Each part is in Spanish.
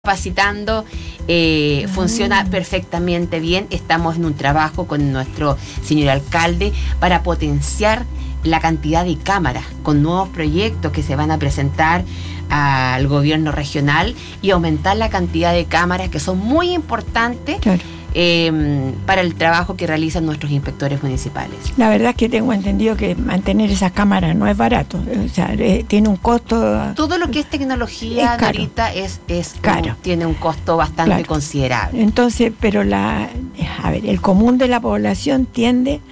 capacitando, funciona perfectamente bien. Estamos en un trabajo con nuestro señor alcalde para potenciar la cantidad de cámaras con nuevos proyectos que se van a presentar al gobierno regional y aumentar la cantidad de cámaras que son muy importantes. Claro. Para el trabajo que realizan nuestros inspectores municipales. La verdad es que tengo entendido que mantener esas cámaras no es barato, o sea, tiene un costo. Todo lo que es tecnología ahorita es caro, tiene un costo bastante considerable. Entonces, pero el común de la población tiende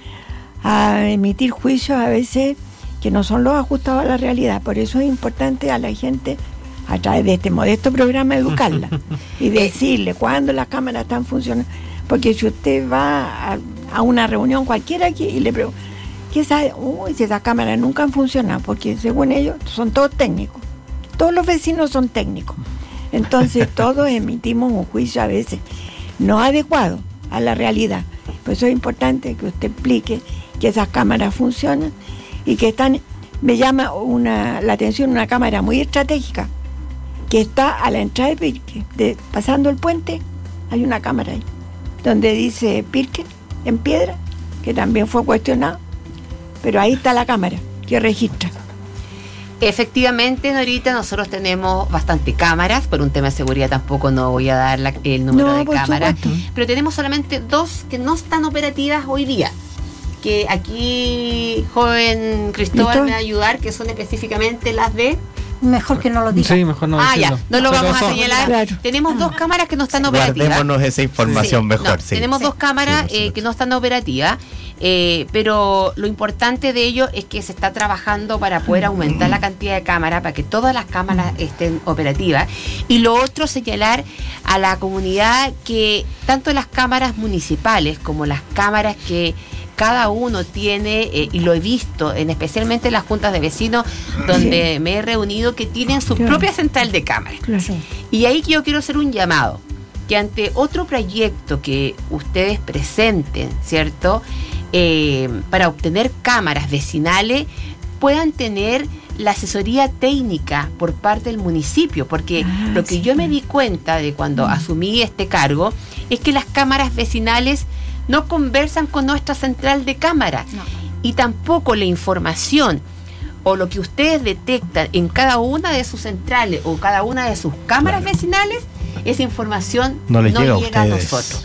a emitir juicios a veces que no son los ajustados a la realidad. Por eso es importante a la gente, a través de este modesto programa, educarla y decirle cuándo las cámaras están funcionando. Porque si usted va a una reunión cualquiera aquí y le pregunta, ¿qué sabe? Si esas cámaras nunca han funcionado, porque según ellos son todos técnicos. Todos los vecinos son técnicos. Entonces todos emitimos un juicio a veces no adecuado a la realidad. Por eso es importante que usted explique que esas cámaras funcionan y que están. Me llama la atención una cámara muy estratégica que está a la entrada de Pirque, pasando el puente, hay una cámara ahí, donde dice Pirque, en piedra, que también fue cuestionado, pero ahí está la cámara que registra. Efectivamente, Norita, nosotros tenemos bastante cámaras, por un tema de seguridad tampoco no voy a dar el número de cámaras, pero tenemos solamente 2 que no están operativas hoy día, que aquí joven Cristóbal me va a ayudar, que son específicamente las de... Mejor que no lo diga. Sí, mejor no decirlo. No lo vamos a señalar. Claro. Tenemos 2 cámaras que no están operativas. Guardémonos esa información mejor. Tenemos 2 cámaras que no están operativas, pero lo importante de ello es que se está trabajando para poder aumentar la cantidad de cámaras, para que todas las cámaras estén operativas. Y lo otro, señalar a la comunidad que tanto las cámaras municipales como las cámaras que cada uno tiene, y lo he visto, especialmente en las juntas de vecinos donde me he reunido, que tienen su propia central de cámaras. Y ahí yo quiero hacer un llamado, que ante otro proyecto que ustedes presenten, ¿cierto?, para obtener cámaras vecinales, puedan tener la asesoría técnica por parte del municipio, porque lo que yo me di cuenta de cuando asumí este cargo es que las cámaras vecinales no conversan con nuestra central de cámara, y tampoco la información o lo que ustedes detectan en cada una de sus centrales o cada una de sus cámaras vecinales, esa información no llega a nosotros.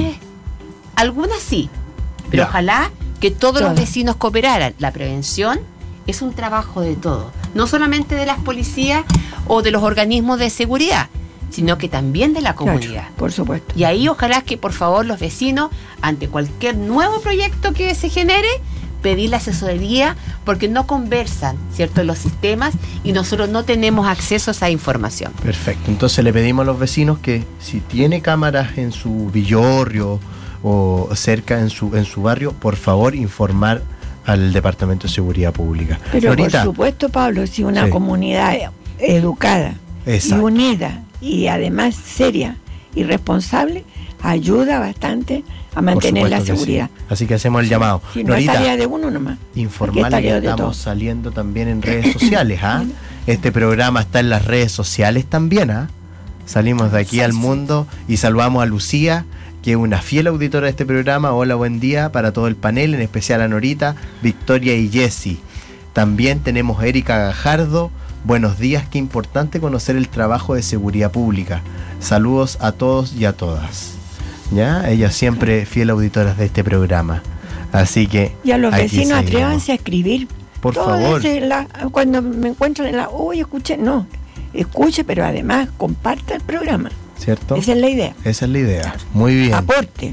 Algunas sí, pero ojalá que todos los vecinos cooperaran. La prevención es un trabajo de todos, no solamente de las policías o de los organismos de seguridad, sino que también de la comunidad. Claro, por supuesto. Y ahí ojalá que por favor los vecinos, ante cualquier nuevo proyecto que se genere, pedir la asesoría, porque no conversan, ¿cierto?, los sistemas, y nosotros no tenemos acceso a esa información. Perfecto. Entonces le pedimos a los vecinos que si tiene cámaras en su villorrio o cerca en su barrio, por favor informar al Departamento de Seguridad Pública. Pero Norita, por supuesto, Pablo, si una comunidad educada y unida y además seria y responsable, ayuda bastante a mantener la seguridad. Sí. Así que hacemos el llamado. Si no, Norita, es tarea de uno nomás. Informarle que estamos saliendo también en redes sociales. Este programa está en las redes sociales también. Salimos de aquí al mundo y saludamos a Lucía, que es una fiel auditora de este programa. Hola, buen día para todo el panel, en especial a Norita, Victoria y Jessy. También tenemos a Erika Gajardo. Buenos días, qué importante conocer el trabajo de seguridad pública. Saludos a todos y a todas. ¿Ya? Ellas siempre fiel auditoras de este programa. Así que... Y a los vecinos, atrévanse a escribir. Por favor. Cuando me encuentran en escuche, pero además comparta el programa. ¿Cierto? Esa es la idea. Esa es la idea. Muy bien. Aporte.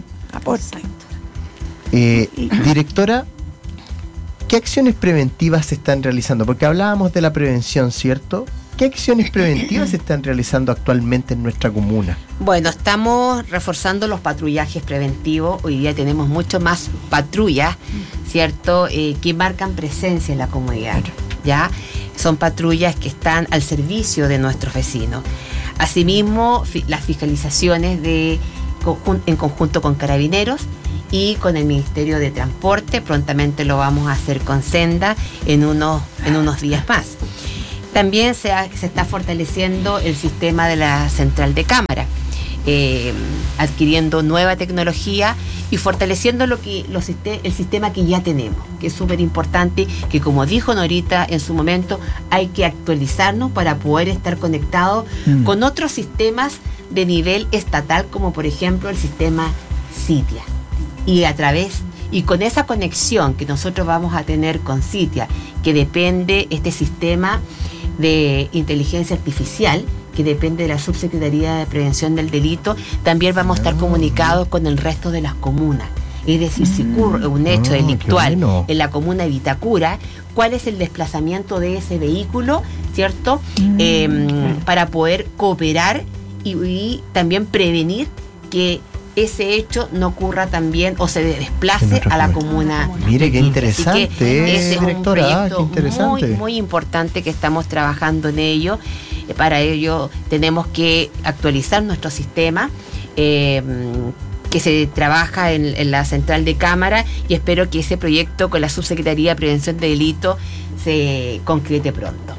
Directora, ¿qué acciones preventivas se están realizando? Porque hablábamos de la prevención, ¿cierto? ¿Qué acciones preventivas se están realizando actualmente en nuestra comuna? Bueno, estamos reforzando los patrullajes preventivos. Hoy día tenemos mucho más patrullas, ¿cierto?, que marcan presencia en la comunidad. ¿Ya? Son patrullas que están al servicio de nuestros vecinos. Asimismo, las fiscalizaciones en conjunto con Carabineros y con el Ministerio de Transporte. Prontamente lo vamos a hacer con Senda en unos días más. También se está fortaleciendo el sistema de la central de cámara, adquiriendo nueva tecnología y fortaleciendo el sistema que ya tenemos, que es súper importante, que como dijo Norita en su momento, hay que actualizarnos para poder estar conectados con otros sistemas de nivel estatal, como por ejemplo el sistema CITIA. Y con esa conexión que nosotros vamos a tener con CITIA, que depende este sistema de inteligencia artificial, que depende de la Subsecretaría de Prevención del Delito, también vamos a estar comunicados con el resto de las comunas. Es decir, si ocurre un hecho delictual en la comuna de Vitacura, ¿cuál es el desplazamiento de ese vehículo, cierto? Para poder cooperar y también prevenir que ese hecho no ocurra también o se desplace a la comuna. Mire qué interesante, ese es directora, un proyecto muy, muy importante que estamos trabajando en ello. Para ello tenemos que actualizar nuestro sistema, que se trabaja en la central de cámara, y espero que ese proyecto con la Subsecretaría de Prevención de Delito se concrete pronto.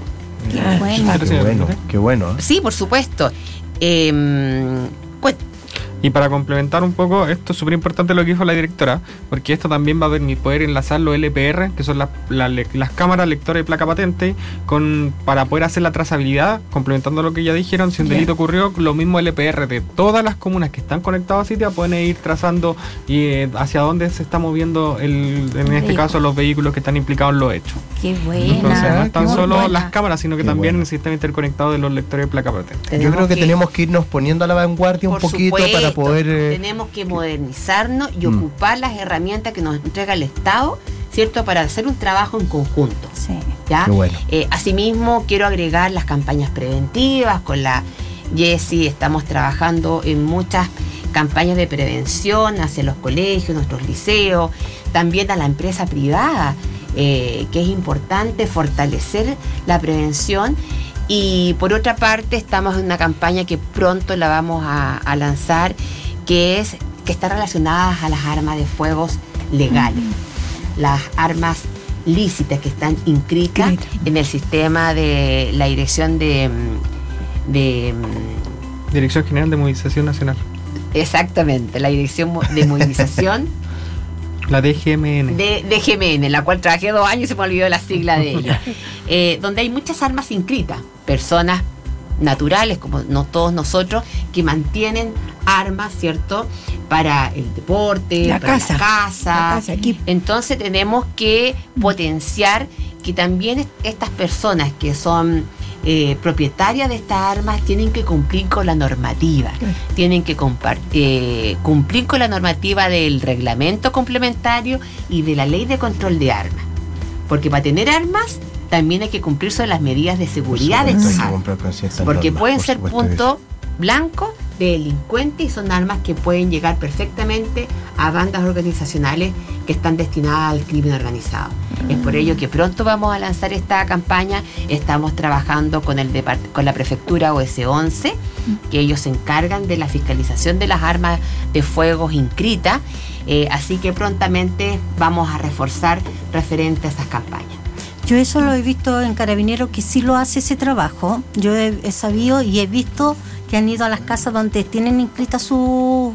Qué bueno. Sí, por supuesto. Y para complementar un poco, esto es súper importante lo que dijo la directora, porque esto también va a poder enlazar los LPR, que son las cámaras lectoras de placa patente, para poder hacer la trazabilidad, complementando lo que ya dijeron. Si un delito ocurrió, lo mismo LPR de todas las comunas que están conectadas a CITIA pueden ir trazando hacia dónde se está moviendo, en este caso, los vehículos que están implicados en los hechos. Qué buena. Entonces, no están solo las cámaras, sino que también el sistema interconectado de los lectores de placa patente. Yo creo que tenemos que irnos poniendo a la vanguardia un poquito para poder... Tenemos que modernizarnos y ocupar las herramientas que nos entrega el Estado, ¿cierto? Para hacer un trabajo en conjunto. Sí. ¿Ya? Qué bueno. Asimismo, quiero agregar las campañas preventivas. Con la Jessie estamos trabajando en muchas campañas de prevención hacia los colegios, nuestros liceos, también a la empresa privada, que es importante fortalecer la prevención. Y por otra parte, estamos en una campaña que pronto la vamos a lanzar, que está relacionada a las armas de fuego legales, las armas lícitas que están inscritas en el sistema de la Dirección Dirección General de Movilización Nacional. Exactamente, la Dirección de Movilización. La DGMN. DGMN, la cual trabajé 2 años y se me olvidó la sigla de ella. Donde hay muchas armas inscritas, personas naturales, como todos nosotros, que mantienen armas, ¿cierto? Para el deporte, la casa. Entonces tenemos que potenciar que también estas personas que son propietarias de estas armas tienen que cumplir con la normativa, tienen que cumplir con la normativa del reglamento complementario y de la ley de control de armas, porque para tener armas también hay que cumplir sobre las medidas de seguridad de estos armas, porque pueden ser punto blanco de delincuentes y son armas que pueden llegar perfectamente a bandas organizacionales que están destinadas al crimen organizado. Es por ello que pronto vamos a lanzar esta campaña. Estamos trabajando con la prefectura OS11, que ellos se encargan de la fiscalización de las armas de fuego inscritas, así que prontamente vamos a reforzar referente a esas campañas. Yo eso lo he visto en Carabineros, que sí lo hace ese trabajo. Yo he sabido y he visto que han ido a las casas donde tienen inscritas sus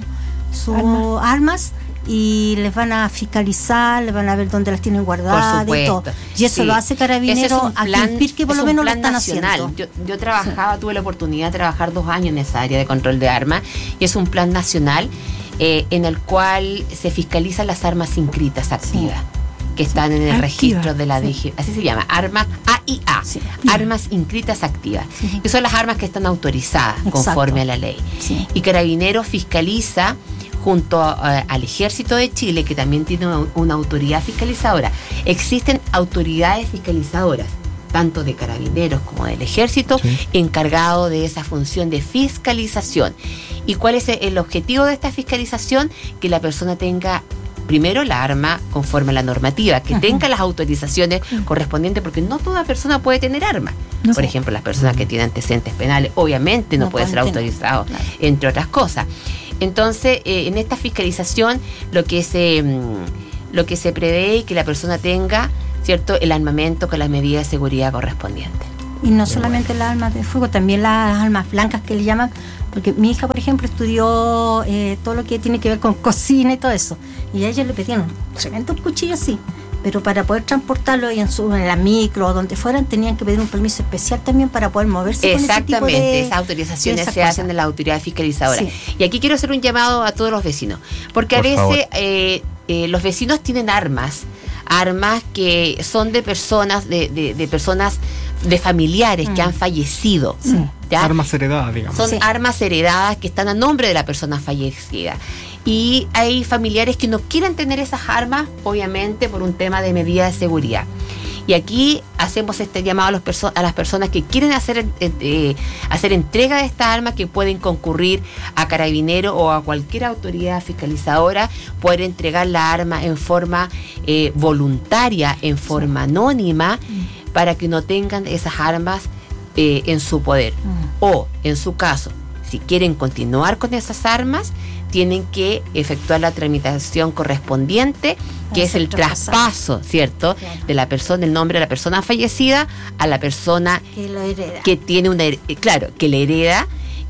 armas y les van a fiscalizar, les van a ver dónde las tienen guardadas y todo. Y eso lo hace Carabineros aquí en Pirque, por lo menos lo están haciendo. Yo trabajaba, tuve la oportunidad de trabajar 2 años en esa área de control de armas, y es un plan nacional en el cual se fiscalizan las armas inscritas activas. Que están en el registro de la DG, así se llama, armas AIA, armas inscritas activas, que son las armas que están autorizadas conforme a la ley. Y Carabineros fiscaliza junto al Ejército de Chile, que también tiene una autoridad fiscalizadora. Existen autoridades fiscalizadoras, tanto de Carabineros como del Ejército, encargado de esa función de fiscalización. ¿Y cuál es el objetivo de esta fiscalización? Que la persona tenga primero la arma conforme a la normativa, que tenga las autorizaciones correspondientes, porque no toda persona puede tener arma. Por ejemplo, las personas que tienen antecedentes penales obviamente no puede ser autorizado, entre otras cosas. Entonces, en esta fiscalización lo que se prevé es que la persona tenga, ¿cierto?, el armamento con las medidas de seguridad correspondientes. Y no solamente las armas de fuego, también las armas blancas que le llaman, porque mi hija, por ejemplo, estudió todo lo que tiene que ver con cocina y todo eso, y a ellos le pedían un tremendo cuchillo así, pero para poder transportarlo en la micro o donde fueran, tenían que pedir un permiso especial también para poder moverse. Exactamente, con ese tipo de, esas autorizaciones esa se cosa. hacen de la autoridad fiscalizadora. Sí. Y aquí quiero hacer un llamado a todos los vecinos, porque Por a veces los vecinos tienen armas que son de personas, de personas, de familiares que han fallecido. Sí. ¿ya? Armas heredadas, digamos. Son Sí. armas heredadas que están a nombre de la persona fallecida. Y hay familiares que no quieren tener esas armas, obviamente, por un tema de medida de seguridad. Y aquí hacemos este llamado a las personas que quieren hacer entrega de estas armas, que pueden concurrir a Carabineros o a cualquier autoridad fiscalizadora, poder entregar la arma en forma voluntaria, en forma anónima, para que no tengan esas armas en su poder. O, en su caso, si quieren continuar con esas armas, tienen que efectuar la tramitación correspondiente, que es el traspaso, ¿cierto? Claro. De la persona, el nombre de la persona fallecida a la persona Que lo hereda. que tiene que le hereda,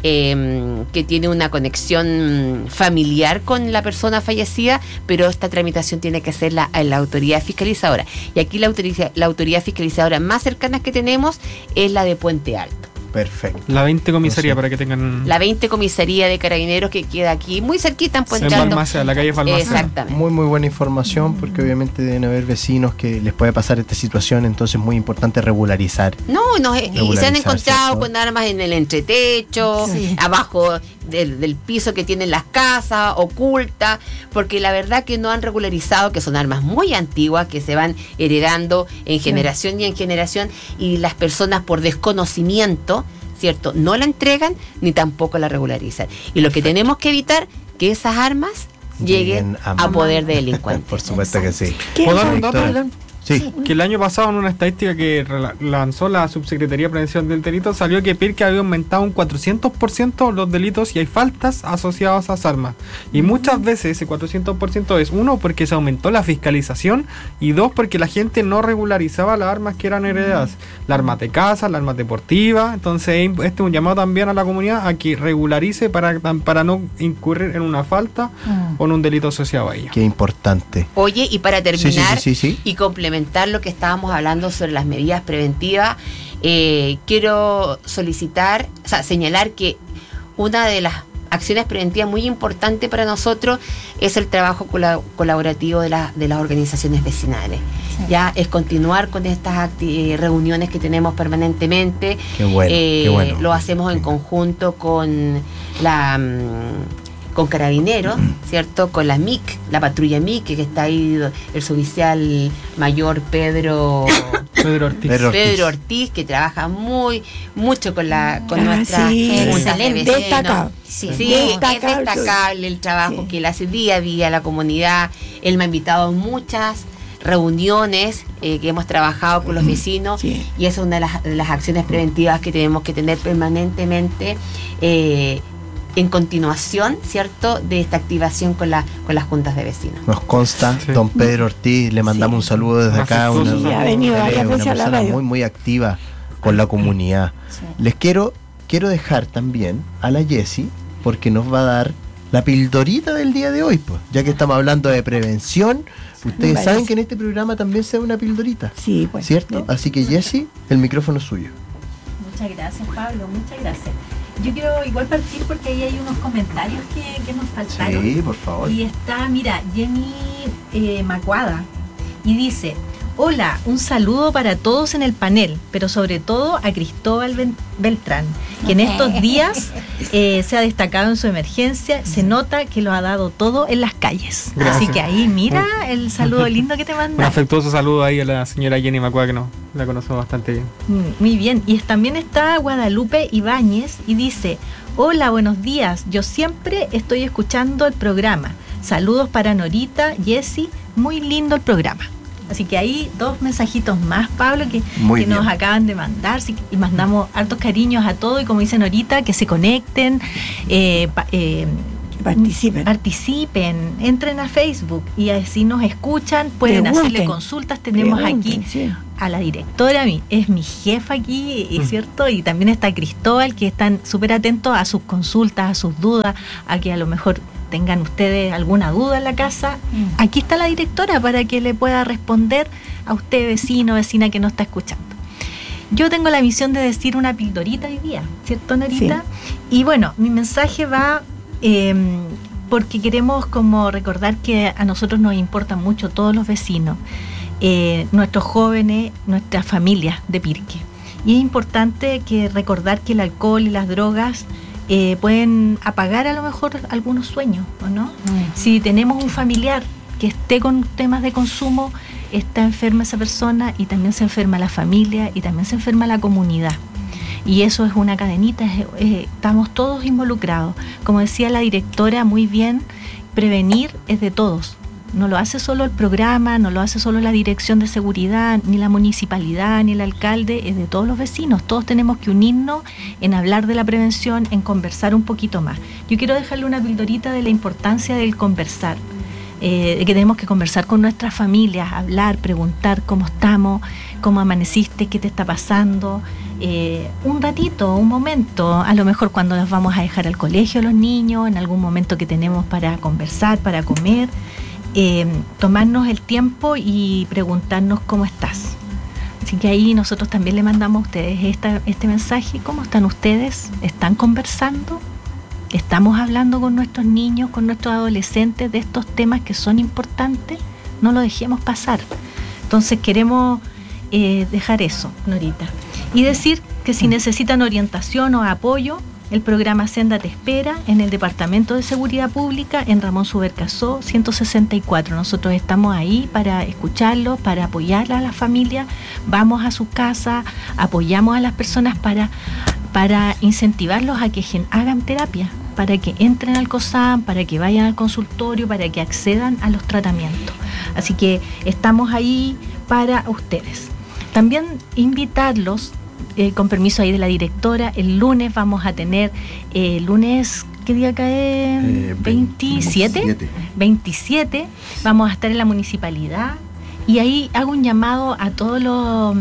que tiene una conexión familiar con la persona fallecida, pero esta tramitación tiene que ser la autoridad fiscalizadora. Y aquí la autoridad fiscalizadora más cercana que tenemos es la de Puente Alto. Perfecto. La 20 comisaría, Sí. para que tengan... La 20 Comisaría de Carabineros, que queda aquí muy cerquita en Puente en Alto. Balmaceda, la calle Balmaceda. Exactamente. Muy muy buena información, porque obviamente deben haber vecinos que les puede pasar esta situación, entonces es muy importante regularizar. No, y se han Regularizar, encontrado ¿cierto? con armas en el entretecho, Sí. abajo del piso que tienen las casas, ocultas, porque la verdad que no han regularizado, que son armas muy antiguas, que se van heredando en generación y en generación, y las personas por desconocimiento, ¿cierto?, no la entregan ni tampoco la regularizan. Y lo que tenemos que evitar, que esas armas lleguen a poder de delincuentes. Por supuesto que sí. ¿Qué? ¿Puedo dar un dato? Victoria. Sí. Que el año pasado, en una estadística que lanzó la Subsecretaría de Prevención del Delito, salió que Pirque había aumentado un 400% los delitos y hay faltas asociadas a esas armas. Y muchas veces ese 400% es, uno, porque se aumentó la fiscalización, y dos, porque la gente no regularizaba las armas que eran heredadas. Las armas de casa, las armas deportivas. Entonces, este es un llamado también a la comunidad a que regularice para no incurrir en una falta o en un delito asociado a ella. Qué importante. Oye, y para terminar Sí. y complementar lo que estábamos hablando sobre las medidas preventivas, quiero señalar que una de las acciones preventivas muy importantes para nosotros es el trabajo colaborativo de las organizaciones vecinales. Sí. Ya es continuar con estas reuniones que tenemos permanentemente. Qué bueno, qué bueno. Lo hacemos en conjunto con con Carabineros, ¿cierto? Con la MIC, la patrulla MIC, que está ahí el suboficial mayor Pedro Ortiz, que trabaja mucho con nuestra junta de vecinos. Destacado. Sí, es destacable el trabajo que él hace día a día a la comunidad. Él me ha invitado a muchas reuniones que hemos trabajado con los vecinos, y esa es una de las acciones preventivas que tenemos que tener permanentemente en continuación, ¿cierto?, de esta activación con las juntas de vecinos. Nos consta, don Pedro Ortiz, le mandamos un saludo desde acá, ha venido varias veces a la persona radio. muy activa con la comunidad. Sí. Les quiero dejar también a la Jessie, porque nos va a dar la pildorita del día de hoy, pues, ya que estamos hablando de prevención. Ustedes Vale. saben que en este programa también se da una pildorita, Sí, pues. ¿cierto? Así que Jessie, el micrófono es suyo. Muchas gracias, Pablo, muchas gracias. Yo quiero igual partir porque ahí hay unos comentarios que nos faltaron. Sí, por favor. Y está, mira, Jenny Macuada, y dice: hola, un saludo para todos en el panel, pero sobre todo a Cristóbal Beltrán, que en estos días se ha destacado en su emergencia. Se nota que lo ha dado todo en las calles. Gracias. Así que ahí mira el saludo lindo que te Un manda. afectuoso saludo ahí a la señora Jenny Macua, que la conozco bastante bien. Muy bien, y también está Guadalupe Ibáñez y dice: hola, buenos días, yo siempre estoy escuchando el programa. Saludos para Norita, Jessie, muy lindo el programa. Así que ahí dos mensajitos más, Pablo, que nos acaban de mandar, y mandamos hartos cariños a todos, y como dicen ahorita, que se conecten, participen, entren a Facebook y así nos escuchan, pueden hacerle consultas. Tenemos aquí a la directora, es mi jefa aquí, ¿cierto? Y también está Cristóbal, que están súper atentos a sus consultas, a sus dudas, a que a lo mejor tengan ustedes alguna duda en la casa. Aquí está la directora para que le pueda responder a usted, vecino, vecina que nos está escuchando. Yo tengo la misión de decir una pildorita hoy día, ¿cierto, Norita? Sí. Y bueno, mi mensaje va porque queremos como recordar que a nosotros nos importan mucho todos los vecinos, nuestros jóvenes, nuestras familias de Pirque. Y es importante que recordar que el alcohol y las drogas pueden apagar a lo mejor algunos sueños, ¿o no? Si tenemos un familiar que esté con temas de consumo, está enferma esa persona y también se enferma la familia y también se enferma la comunidad. Y eso es una cadenita, estamos todos involucrados. Como decía la directora muy bien, prevenir es de todos. No lo hace solo el programa, no lo hace solo la dirección de seguridad, ni la municipalidad, ni el alcalde, es de todos los vecinos. Todos tenemos que unirnos en hablar de la prevención, en conversar un poquito más. Yo quiero dejarle una pildorita de la importancia del conversar. Que tenemos que conversar con nuestras familias, hablar, preguntar cómo estamos, cómo amaneciste, qué te está pasando, un ratito, un momento, a lo mejor cuando nos vamos a dejar al colegio los niños, en algún momento que tenemos para conversar, para comer, tomarnos el tiempo y preguntarnos cómo estás. Así que ahí nosotros también le mandamos a ustedes este mensaje. ¿Cómo están ustedes? ¿Están conversando? ¿Estamos hablando con nuestros niños, con nuestros adolescentes de estos temas que son importantes? No lo dejemos pasar. Entonces queremos dejar eso, Norita. Y decir que si necesitan orientación o apoyo, el programa Senda te espera en el Departamento de Seguridad Pública en Ramón Subercasó 164. Nosotros estamos ahí para escucharlos, para apoyar a las familias. Vamos a sus casas, apoyamos a las personas para incentivarlos a que hagan terapia, para que entren al COSAM, para que vayan al consultorio, para que accedan a los tratamientos. Así que estamos ahí para ustedes. También invitarlos, con permiso ahí de la directora, el lunes vamos a tener, lunes, ¿qué día cae? 27, vamos a estar en la municipalidad y ahí hago un llamado a todos los...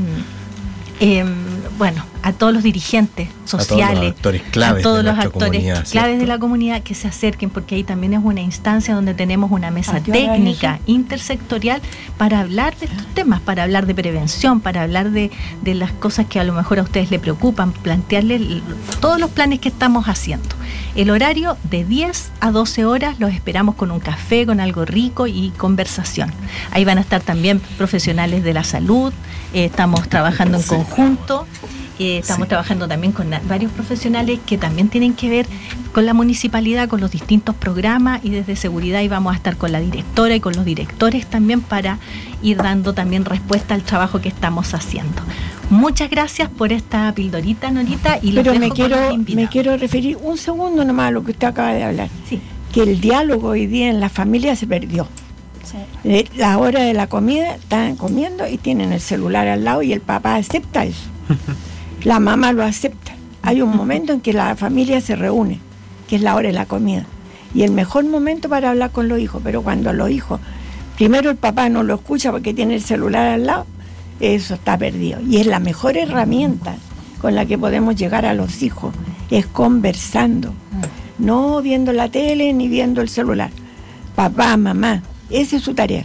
a todos los dirigentes sociales, a todos los actores claves de la comunidad que se acerquen, porque ahí también es una instancia donde tenemos una mesa técnica intersectorial para hablar de estos temas, para hablar de prevención, para hablar de las cosas que a lo mejor a ustedes les preocupan, plantearles todos los planes que estamos haciendo. El horario de 10 a 12 horas los esperamos con un café, con algo rico y conversación. Ahí van a estar también profesionales de la salud, estamos trabajando en conjunto. Estamos trabajando también con varios profesionales que también tienen que ver con la municipalidad, con los distintos programas, y desde seguridad y vamos a estar con la directora y con los directores también para ir dando también respuesta al trabajo que estamos haciendo. Muchas gracias por esta pildorita, Norita, y los dejo con los invitados. Me quiero referir un segundo nomás a lo que usted acaba de hablar. Sí. Que el diálogo hoy día en la familia se perdió. Sí. La hora de la comida, están comiendo y tienen el celular al lado y el papá acepta eso. La mamá lo acepta. Hay un momento en que la familia se reúne, que es la hora de la comida. Y el mejor momento para hablar con los hijos, pero cuando los hijos, primero el papá no lo escucha porque tiene el celular al lado, eso está perdido. Y es la mejor herramienta con la que podemos llegar a los hijos, es conversando, no viendo la tele ni viendo el celular. Papá, mamá, esa es su tarea,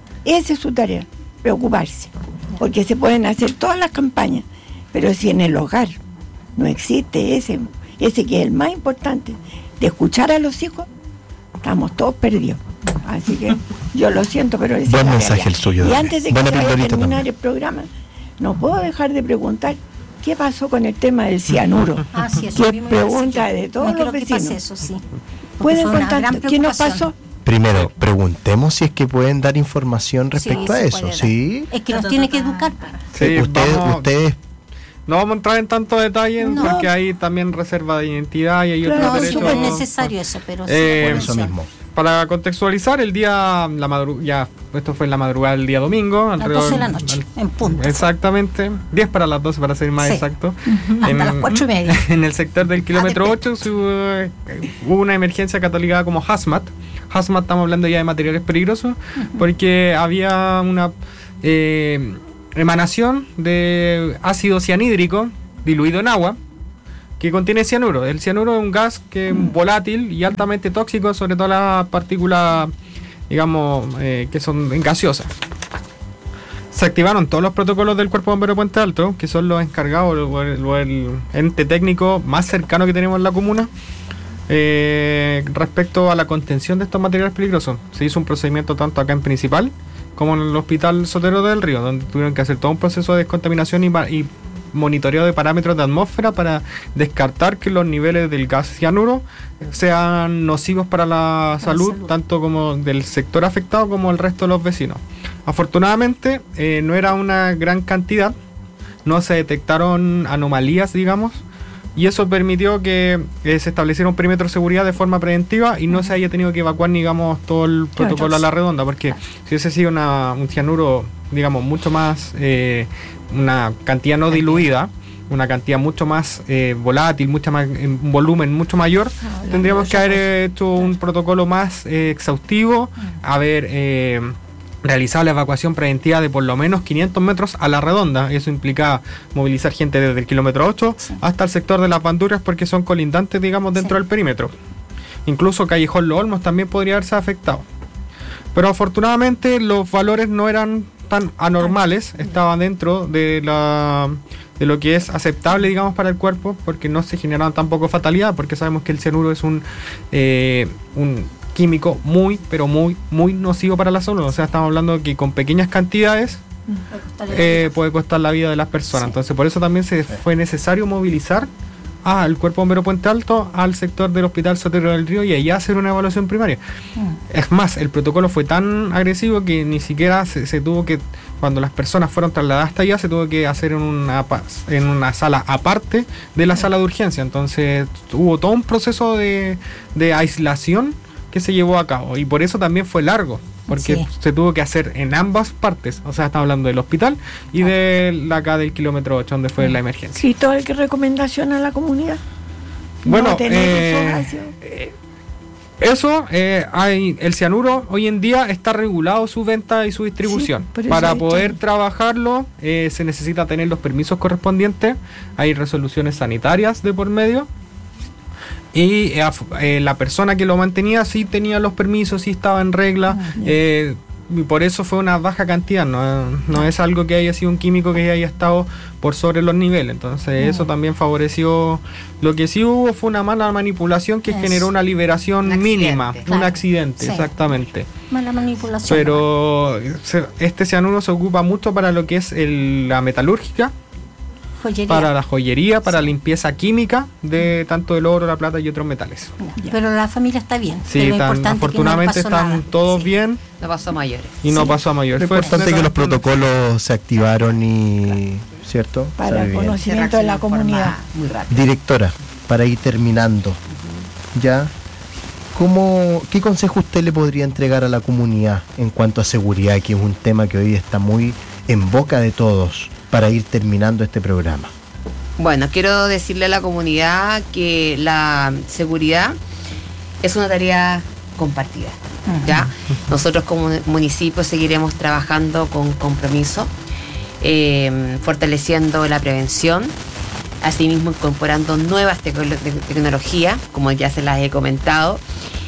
preocuparse, porque se pueden hacer todas las campañas. Pero si en el hogar no existe ese que es el más importante, de escuchar a los hijos, estamos todos perdidos. Así que yo lo siento, pero ese buen mensaje el suyo. Y antes de que se vaya a terminar el programa, no puedo dejar de preguntar qué pasó con el tema del cianuro. Sí, qué pregunta de todos los vecinos. Eso, sí. ¿Pueden contar qué nos pasó? Primero, preguntemos si es que pueden dar información respecto a eso. ¿Sí? Es que nos tiene que educar. Sí, ustedes no vamos a entrar en tanto detalle porque hay también reserva de identidad y hay otros derechos. No, es súper necesario eso, pero por eso mismo. Para contextualizar, esto fue en la madrugada del día domingo. A las 12 de la noche, en punto. Exactamente, 10 para las 12 para ser más exacto. Hasta las 4:30. En el sector del kilómetro 8 hubo una emergencia catalogada como hazmat. Hazmat, estamos hablando ya de materiales peligrosos, porque había emanación de ácido cianhídrico diluido en agua que contiene cianuro. El cianuro es un gas que es volátil y altamente tóxico, sobre todo las partículas, digamos, que son gaseosas. Se activaron todos los protocolos del Cuerpo Bombero Puente Alto, que son los encargados o el ente técnico más cercano que tenemos en la comuna, respecto a la contención de estos materiales peligrosos. Se hizo un procedimiento tanto acá en Principal como en el Hospital Sotero del Río, donde tuvieron que hacer todo un proceso de descontaminación y monitoreo de parámetros de atmósfera para descartar que los niveles del gas cianuro sean nocivos para la salud, tanto como del sector afectado como el resto de los vecinos. Afortunadamente no era una gran cantidad, no se detectaron anomalías, digamos, y eso permitió que se estableciera un perímetro de seguridad de forma preventiva y no se haya tenido que evacuar, digamos, todo el protocolo a la redonda, porque si hubiese sido un cianuro, digamos, mucho más, una cantidad no diluida, una cantidad mucho más volátil, mucho más, un volumen mucho mayor, tendríamos que haber hecho un protocolo más exhaustivo, haber realizado la evacuación preventiva de por lo menos 500 metros a la redonda. Eso implica movilizar gente desde el kilómetro 8 hasta el sector de las Bandurrias, porque son colindantes, digamos, dentro del perímetro. Incluso Callejón Los Olmos también podría haberse afectado. Pero afortunadamente los valores no eran tan anormales, estaban dentro de lo que es aceptable, digamos, para el cuerpo, porque no se generaban tampoco fatalidad, porque sabemos que el cianuro es un químico muy, pero muy, muy nocivo para la salud. O sea, estamos hablando que con pequeñas cantidades puede costar la vida de las personas. Entonces, por eso también fue necesario movilizar al Cuerpo Bombero Puente Alto al sector del Hospital Sotero del Río y allá hacer una evaluación primaria. Es más, el protocolo fue tan agresivo que ni siquiera se tuvo que, cuando las personas fueron trasladadas hasta allá, se tuvo que hacer en una sala aparte de la sala de urgencia. Entonces hubo todo un proceso de aislación que se llevó a cabo, y por eso también fue largo, porque se tuvo que hacer en ambas partes. O sea, estamos hablando del hospital y de acá del kilómetro 8, donde fue la emergencia. ¿Y todo el que recomendación a la comunidad? Bueno, el cianuro hoy en día está regulado su venta y su distribución. Para poder trabajarlo se necesita tener los permisos correspondientes, hay resoluciones sanitarias de por medio. Y la persona que lo mantenía sí tenía los permisos, sí estaba en regla, y por eso fue una baja cantidad, no es algo que haya sido un químico que haya estado por sobre los niveles. Entonces eso también favoreció. Lo que sí hubo fue una mala manipulación que generó una liberación mínima, un accidente, exactamente. Mala manipulación. Pero este cianuro se ocupa mucho para lo que es la metalúrgica, para la joyería, para la limpieza química de tanto el oro, la plata y otros metales. Pero la familia está bien. Sí, afortunadamente están todos bien. No pasó a mayores. Y no pasó a mayores. Lo importante es que los protocolos se activaron y, ¿cierto? Para el conocimiento de la comunidad. Muy rápido. Directora, para ir terminando, ¿ya? ¿Qué consejo usted le podría entregar a la comunidad en cuanto a seguridad, que es un tema que hoy está muy en boca de todos, para ir terminando este programa? Bueno, quiero decirle a la comunidad que la seguridad es una tarea compartida, ¿ya? Nosotros como municipio seguiremos trabajando con compromiso, fortaleciendo la prevención, asimismo incorporando nuevas tecnologías, como ya se las he comentado.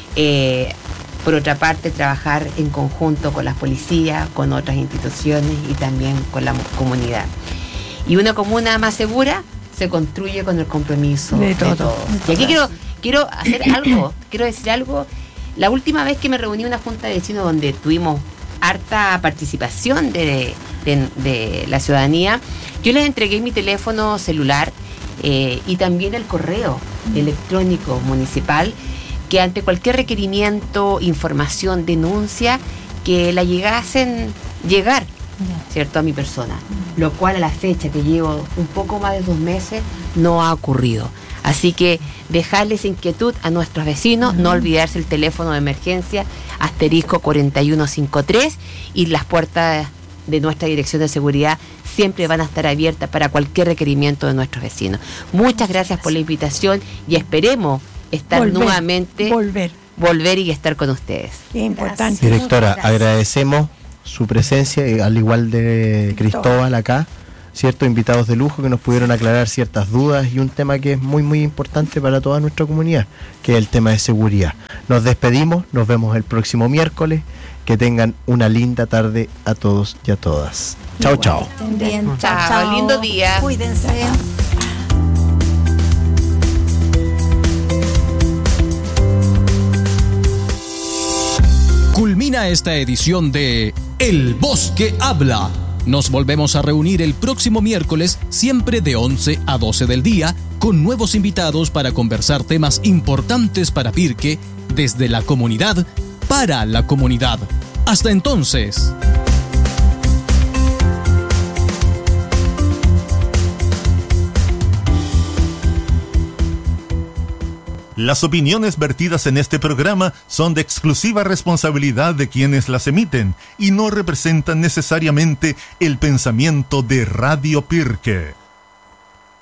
Por otra parte, trabajar en conjunto con las policías, con otras instituciones y también con la comunidad. Y una comuna más segura se construye con el compromiso de todos. Y aquí quiero hacer algo, quiero decir algo. La última vez que me reuní en una junta de vecinos donde tuvimos harta participación de la ciudadanía, yo les entregué mi teléfono celular y también el correo electrónico municipal, que ante cualquier requerimiento, información, denuncia, que la llegasen llegar, ¿cierto?, a mi persona, lo cual a la fecha que llevo un poco más de 2 meses no ha ocurrido. Así que dejarles inquietud a nuestros vecinos, no olvidarse el teléfono de emergencia *4153, y las puertas de nuestra dirección de seguridad siempre van a estar abiertas para cualquier requerimiento de nuestros vecinos. Muchas gracias por la invitación y esperemos estar nuevamente, volver y estar con ustedes. Qué importante. Directora, agradecemos su presencia, al igual de Cristóbal acá, ciertos invitados de lujo que nos pudieron aclarar ciertas dudas y un tema que es muy muy importante para toda nuestra comunidad, que es el tema de seguridad. Nos despedimos, nos vemos el próximo miércoles, que tengan una linda tarde a todos y a todas. Chao, chao. Bien, Chao, lindo día. Cuídense. Culmina esta edición de El Bosque Habla. Nos volvemos a reunir el próximo miércoles, siempre de 11 a 12 del día, con nuevos invitados para conversar temas importantes para Pirque, desde la comunidad, para la comunidad. Hasta entonces. Las opiniones vertidas en este programa son de exclusiva responsabilidad de quienes las emiten y no representan necesariamente el pensamiento de Radio Pirque.